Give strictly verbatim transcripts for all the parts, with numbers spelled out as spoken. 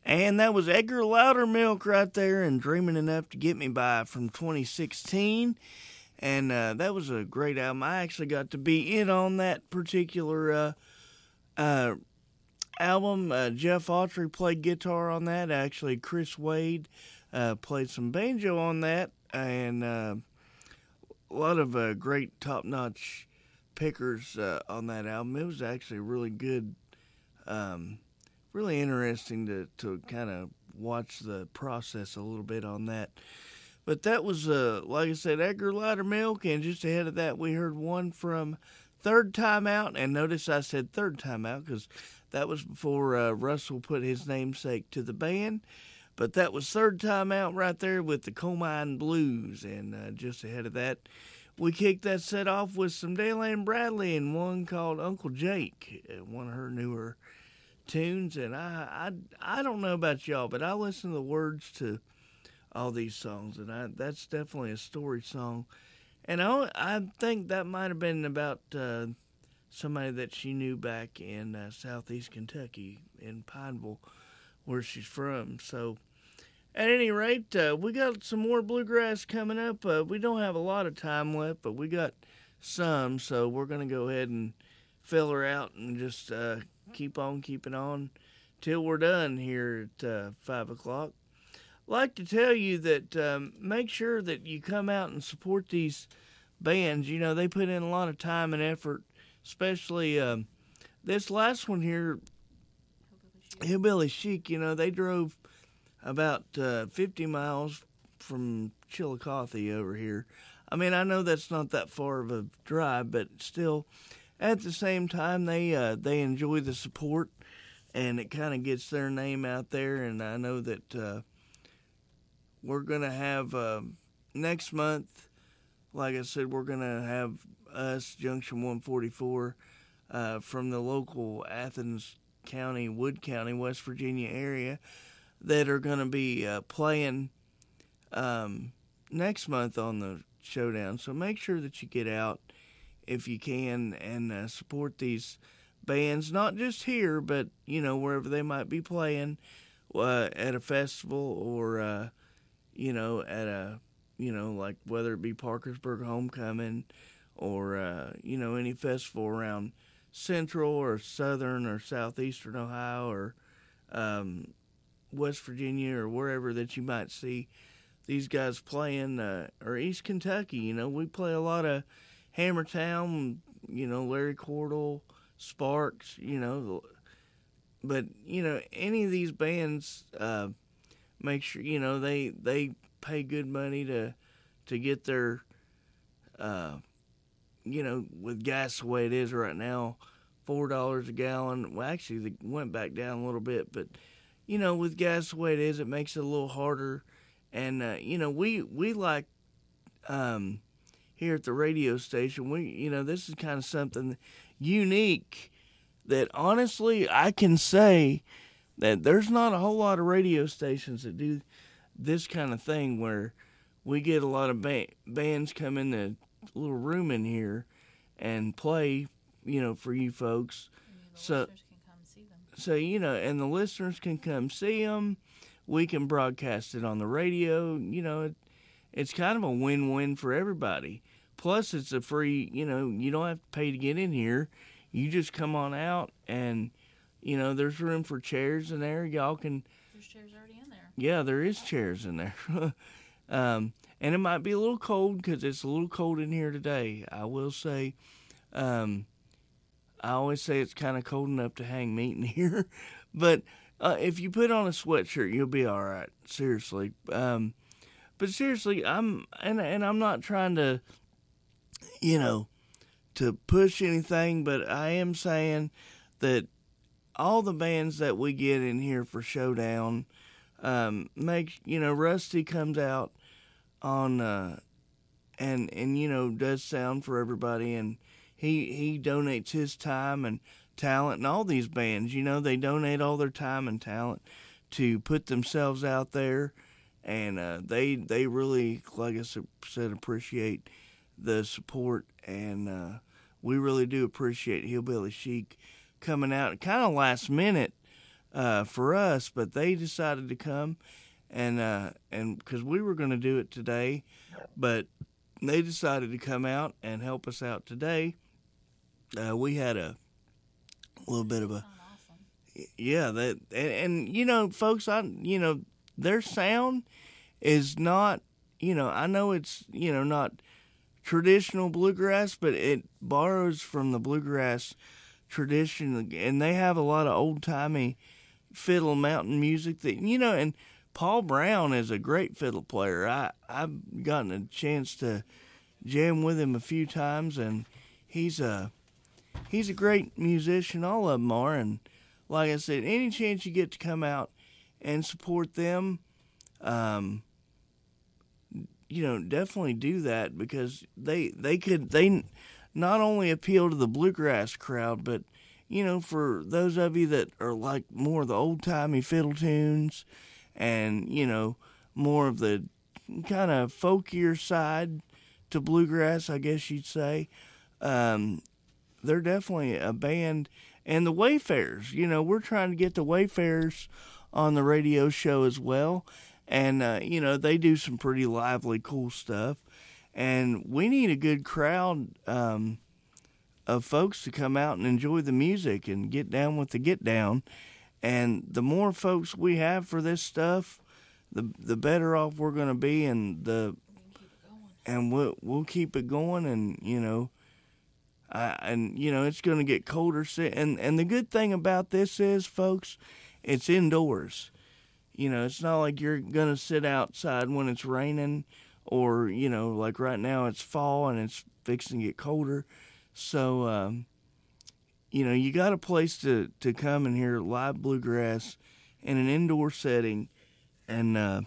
And that was Edgar Loudermilk right there, and Dreaming Enough to Get Me By from twenty sixteen. And uh, that was a great album. I actually got to be in on that particular uh, uh, album. Uh, Jeff Autry played guitar on that. Actually, Chris Wade uh, played some banjo on that. And uh, a lot of uh, great top-notch pickers uh, on that album. It was actually really good. Um, really interesting to, to kind of watch the process a little bit on that. But that was, uh, like I said, Edgar Loudermilk, and just ahead of that we heard one from Third Time Out. And notice I said Third Time Out because that was before uh, Russell put his namesake to the band. But that was Third Time Out right there with the Coal Mine Blues. And uh, just ahead of that, we kicked that set off with some Daylane Bradley and one called Uncle Jake, one of her newer tunes. And I, I I don't know about y'all, but I listen to the words to all these songs, and I that's definitely a story song. And I I think that might have been about uh, somebody that she knew back in uh, southeast Kentucky in Pineville, where she's from. So at any rate, uh, we got some more bluegrass coming up. Uh, we don't have a lot of time left, but we got some, so we're gonna go ahead and fill her out and just uh, keep on keeping on till we're done here at uh, five o'clock. I'd like to tell you that um, make sure that you come out and support these bands. You know, they put in a lot of time and effort, especially um, this last one here, Hillbilly Chic. You know, they drove about uh, fifty miles from Chillicothe over here. I mean, I know that's not that far of a drive, but still, at the same time, they uh, they enjoy the support, and it kind of gets their name out there. And I know that uh, we're going to have uh, next month, like I said, we're going to have us, Junction one forty-four, uh, from the local Athens County, Wood County, West Virginia area, that are going to be uh, playing um, next month on the showdown. So make sure that you get out if you can and uh, support these bands, not just here, but, you know, wherever they might be playing uh, at a festival or, uh, you know, at a, you know, like whether it be Parkersburg Homecoming or, uh, you know, any festival around Central or Southern or Southeastern Ohio or um, West Virginia or wherever that you might see these guys playing, uh, or East Kentucky. You know, we play a lot of Hammertown, you know, Larry Cordell, Sparks, you know, but, you know, any of these bands, uh, make sure, you know, they, they pay good money to, to get their, uh, you know, with gas the way it is right now, four dollars a gallon. Well, actually, they went back down a little bit, but, you know, with gas the way it is, it makes it a little harder. And, uh, you know, we, we like, um, here at the radio station, we, you know, this is kind of something unique that honestly I can say that there's not a whole lot of radio stations that do this kind of thing where we get a lot of ba- bands come in the little room in here and play, you know, for you folks. The so, listeners can come see them. So, you know, and the listeners can come see them. We can broadcast it on the radio. You know, it, it's kind of a win-win for everybody. Plus, it's a free, you know, you don't have to pay to get in here. You just come on out and, you know, there's room for chairs in there. Y'all can. There's chairs already in there. Yeah, there is chairs in there. um, and it might be a little cold because it's a little cold in here today. I will say, um, I always say it's kind of cold enough to hang meat in here. But uh, if you put on a sweatshirt, you'll be all right. Seriously. Um, but seriously, I'm, and, and I'm not trying to, you know, to push anything, but I am saying that all the bands that we get in here for Showdown, um, make, you know, Rusty comes out on, uh, and, and, you know, does sound for everybody, and he, he donates his time and talent, and all these bands, you know, they donate all their time and talent to put themselves out there, and, uh, they, they really, like I said, appreciate the support, and, uh, we really do appreciate Hillbilly Chic coming out kind of last minute, uh, for us, but they decided to come, and uh, and because we were going to do it today, but they decided to come out and help us out today. Uh, we had a little bit of a, Awesome. yeah, that and, and you know, folks, I you know their sound is not, you know, I know it's, you know, not traditional bluegrass, but it borrows from the bluegrass tradition, and they have a lot of old timey fiddle mountain music that, you know, and Paul Brown is a great fiddle player. I I've gotten a chance to jam with him a few times, and he's a he's a great musician. All of them are, and like I said, any chance you get to come out and support them, um, you know, definitely do that, because they they could they not only appeal to the bluegrass crowd, but you know, for those of you that are like more of the old timey fiddle tunes, and you know, more of the kind of folkier side to bluegrass, I guess you'd say, um, they're definitely a band. And the Wayfarers, you know, we're trying to get the Wayfarers on the radio show as well. And, uh, you know, they do some pretty lively, cool stuff. And we need a good crowd um, of folks to come out and enjoy the music and get down with the get down. And the more folks we have for this stuff, the the better off we're going to be. And the and we'll, we'll keep it going. And, you know, Uh, and, you know, it's going to get colder. And, and the good thing about this is, folks, it's indoors. You know, it's not like you're going to sit outside when it's raining, or, you know, like right now it's fall and it's fixing to get colder. So, um, you know, you got a place to, to come and hear live bluegrass in an indoor setting. And uh,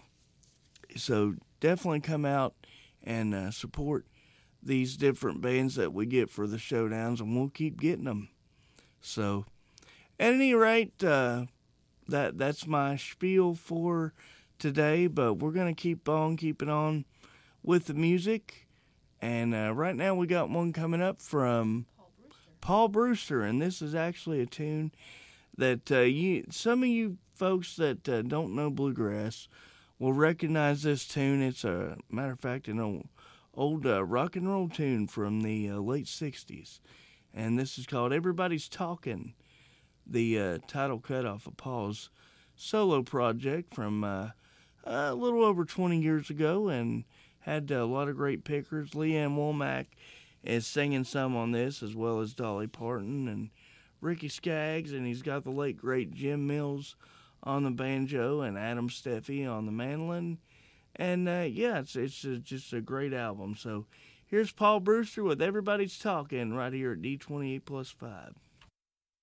so definitely come out and uh, support these different bands that we get for the showdowns, and we'll keep getting them. So, at any rate, uh, that that's my spiel for today, but we're going to keep on keeping on with the music. And uh, right now we got one coming up from Paul Brewster. Paul Brewster, and this is actually a tune that uh, you some of you folks that uh, don't know bluegrass will recognize this tune. It's a matter of fact, an old old uh, rock and roll tune from the uh, late sixties, and this is called Everybody's Talking, the uh, title cut off of Paul's solo project from uh, a little over twenty years ago, and had uh, a lot of great pickers. Leanne Womack is singing some on this, as well as Dolly Parton and Ricky Skaggs, and he's got the late great Jim Mills on the banjo and Adam Steffi on the mandolin. And, uh, yeah, it's it's uh, just a great album. So here's Paul Brewster with Everybody's Talking right here at D twenty-eight plus five.